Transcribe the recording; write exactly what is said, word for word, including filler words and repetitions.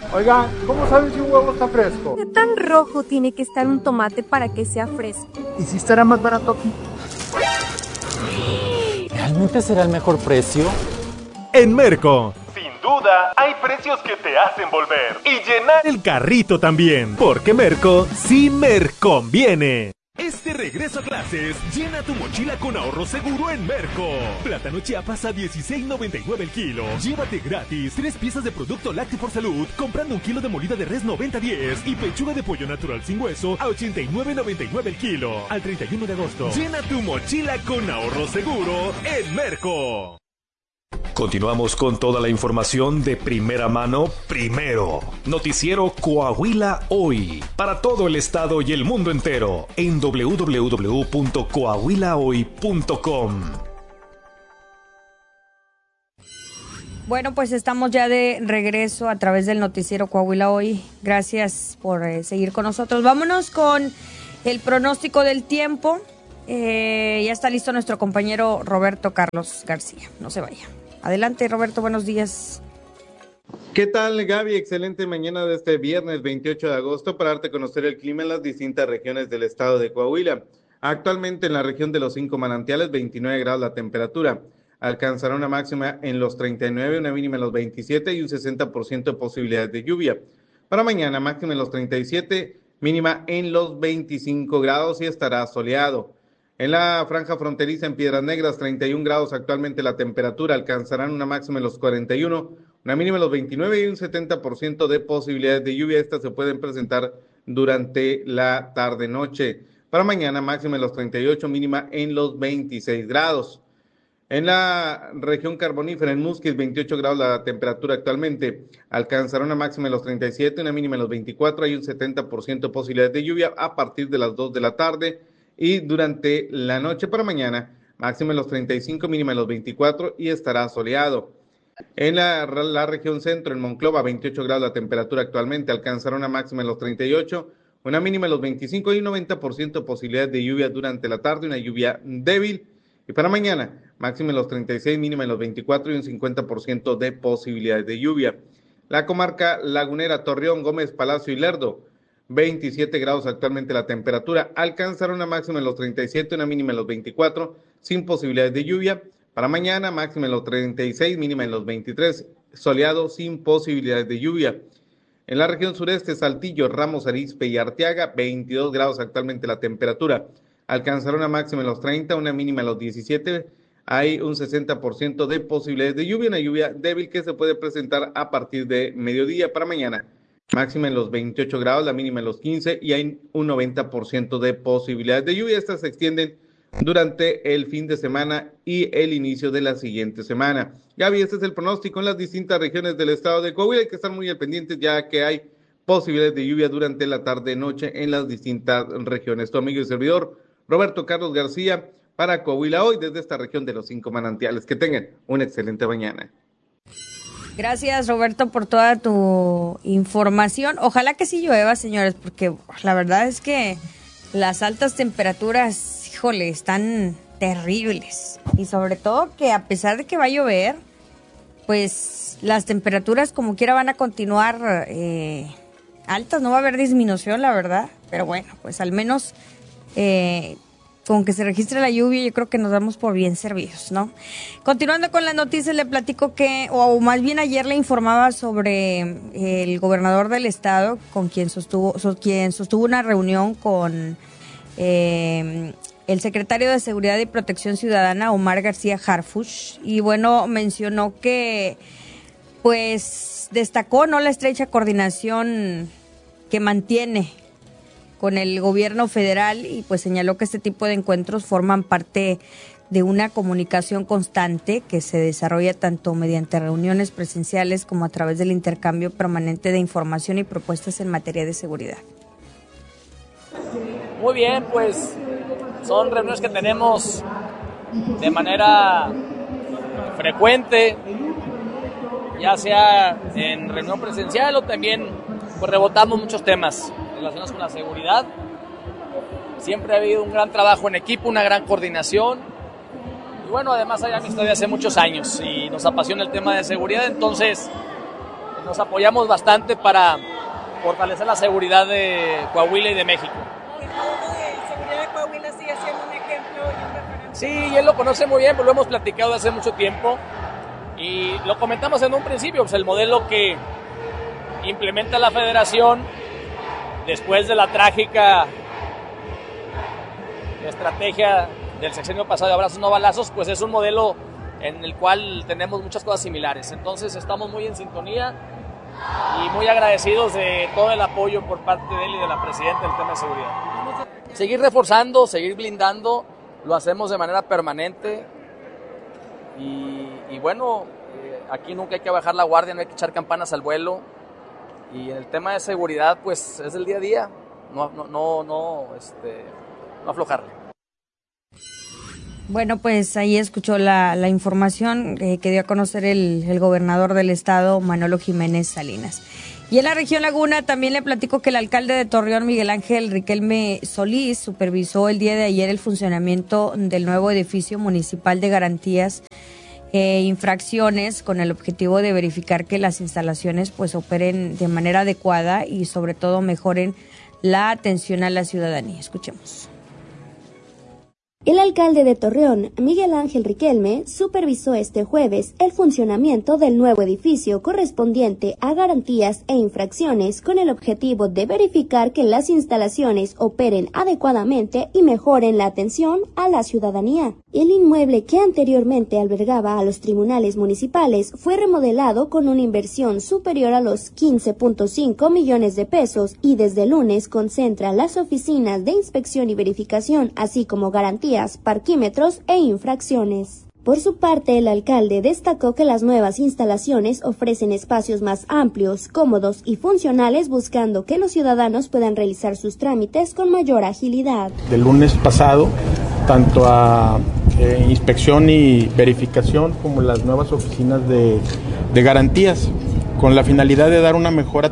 Oigan, ¿cómo sabes si un huevo está fresco? ¿Qué tan rojo tiene que estar un tomate para que sea fresco? ¿Y si estará más barato aquí? ¿Realmente será el mejor precio? En Merco, sin duda, hay precios que te hacen volver y llenar el carrito también, porque Merco sí Merconviene. Este regreso a clases, llena tu mochila con ahorro seguro en Merco. Plátano Chiapas a dieciséis noventa y nueve el kilo. Llévate gratis tres piezas de producto lácteo por salud comprando un kilo de molida de res noventa diez y pechuga de pollo natural sin hueso a ochenta y nueve noventa y nueve el kilo. Al treinta y uno de agosto, llena tu mochila con ahorro seguro en Merco. Continuamos con toda la información de primera mano, primero. Noticiero Coahuila Hoy. Para todo el estado y el mundo entero. En doble u doble u doble u punto coahuila hoy punto com. Bueno, pues estamos ya de regreso a través del noticiero Coahuila Hoy. Gracias por eh, seguir con nosotros. Vámonos con el pronóstico del tiempo. Eh, ya está listo nuestro compañero Roberto Carlos García. No se vaya. Adelante, Roberto, buenos días. ¿Qué tal, Gaby? Excelente mañana de este viernes veintiocho de agosto para darte a conocer el clima en las distintas regiones del estado de Coahuila. Actualmente en la región de los cinco manantiales, veintinueve grados la temperatura. Alcanzará una máxima en los treinta y nueve, una mínima en los veintisiete y un sesenta por ciento de posibilidades de lluvia. Para mañana, máxima en los treinta y siete, mínima en los veinticinco grados y estará soleado. En la franja fronteriza en Piedras Negras, treinta y un grados actualmente la temperatura, alcanzarán una máxima en los cuarenta y uno, una mínima en los veintinueve y un setenta por ciento de posibilidades de lluvia. Estas se pueden presentar durante la tarde-noche. Para mañana, máxima en los treinta y ocho, mínima en los veintiséis grados. En la región carbonífera, en Musquis, veintiocho grados la temperatura actualmente, alcanzará una máxima en los treinta y siete, una mínima en los veinticuatro, hay un setenta por ciento de posibilidades de lluvia a partir de las dos de la tarde. Y durante la noche para mañana, máxima en los treinta y cinco, mínima en los veinticuatro y estará soleado. En la, la región centro, en Monclova, veintiocho grados la temperatura actualmente, alcanzará una máxima en los treinta y ocho, una mínima en los veinticinco y un noventa por ciento de posibilidades de lluvia durante la tarde, una lluvia débil. Y para mañana, máxima en los treinta y seis, mínima en los veinticuatro y un cincuenta por ciento de posibilidades de lluvia. La comarca lagunera, Torreón, Gómez, Palacio y Lerdo, veintisiete grados actualmente la temperatura, alcanzará una máxima en los treinta y siete, una mínima en los veinticuatro, sin posibilidades de lluvia. Para mañana, máxima en los treinta y seis, mínima en los veintitrés, soleado, sin posibilidades de lluvia. En la región sureste, Saltillo, Ramos Arizpe y Arteaga, veintidós grados actualmente la temperatura, alcanzará una máxima en los treinta, una mínima en los diecisiete, hay un sesenta por ciento de posibilidades de lluvia, una lluvia débil que se puede presentar a partir de mediodía. Para mañana, máxima en los veintiocho grados, la mínima en los quince y hay un noventa por ciento de posibilidades de lluvia. Estas se extienden durante el fin de semana y el inicio de la siguiente semana. Gaby, este es el pronóstico en las distintas regiones del estado de Coahuila. Hay que estar muy al pendiente ya que hay posibilidades de lluvia durante la tarde-noche en las distintas regiones. Tu amigo y servidor, Roberto Carlos García, para Coahuila Hoy, desde esta región de los cinco manantiales. Que tengan una excelente mañana. Gracias, Roberto, por toda tu información. Ojalá que sí llueva, señores, porque la verdad es que las altas temperaturas, híjole, están terribles. Y sobre todo que a pesar de que va a llover, pues las temperaturas como quiera van a continuar eh, altas, no va a haber disminución, la verdad. Pero bueno, pues al menos eh, con que se registre la lluvia, yo creo que nos damos por bien servidos, ¿no? Continuando con las noticias, le platico que, o más bien ayer le informaba sobre el gobernador del estado, con quien sostuvo, so, quien sostuvo una reunión con eh, el secretario de Seguridad y Protección Ciudadana, Omar García Harfuch, y bueno, mencionó que, pues, destacó, ¿no?, la estrecha coordinación que mantiene con el gobierno federal y pues señaló que este tipo de encuentros forman parte de una comunicación constante que se desarrolla tanto mediante reuniones presenciales como a través del intercambio permanente de información y propuestas en materia de seguridad. Muy bien, pues son reuniones que tenemos de manera frecuente, ya sea en reunión presencial o también pues rebotamos muchos temas relacionados con la seguridad. Siempre ha habido un gran trabajo en equipo, una gran coordinación. Y bueno, además hay amistad de hace muchos años y nos apasiona el tema de seguridad. Entonces, nos apoyamos bastante para fortalecer la seguridad de Coahuila y de México. El modo de seguridad de Coahuila sigue siendo un ejemplo y un referente. Sí, y él lo conoce muy bien, pues lo hemos platicado hace mucho tiempo y lo comentamos en un principio, pues el modelo que implementa la federación después de la trágica estrategia del sexenio pasado de abrazos no balazos, pues es un modelo en el cual tenemos muchas cosas similares. Entonces estamos muy en sintonía y muy agradecidos de todo el apoyo por parte de él y de la presidenta en el tema de seguridad. Seguir reforzando, seguir blindando, lo hacemos de manera permanente y, y bueno, eh, aquí nunca hay que bajar la guardia, no hay que echar campanas al vuelo y en el tema de seguridad pues es el día a día, no, no, no, no, este, no aflojarle. Bueno, pues ahí escuchó la, la información eh, que dio a conocer el, el gobernador del estado, Manolo Jiménez Salinas. Y en la región Laguna también le platico que el alcalde de Torreón, Miguel Ángel Riquelme Solís, supervisó el día de ayer el funcionamiento del nuevo edificio municipal de garantías e infracciones con el objetivo de verificar que las instalaciones pues operen de manera adecuada y sobre todo mejoren la atención a la ciudadanía. Escuchemos. El alcalde de Torreón, Miguel Ángel Riquelme, supervisó este jueves el funcionamiento del nuevo edificio correspondiente a garantías e infracciones con el objetivo de verificar que las instalaciones operen adecuadamente y mejoren la atención a la ciudadanía. El inmueble que anteriormente albergaba a los tribunales municipales fue remodelado con una inversión superior a los quince punto cinco millones de pesos y desde el lunes concentra las oficinas de inspección y verificación, así como garantías, parquímetros e infracciones. Por su parte, el alcalde destacó que las nuevas instalaciones ofrecen espacios más amplios, cómodos y funcionales, buscando que los ciudadanos puedan realizar sus trámites con mayor agilidad. Del lunes pasado, tanto a eh, inspección y verificación como las nuevas oficinas de, de garantías, con la finalidad de dar una mejor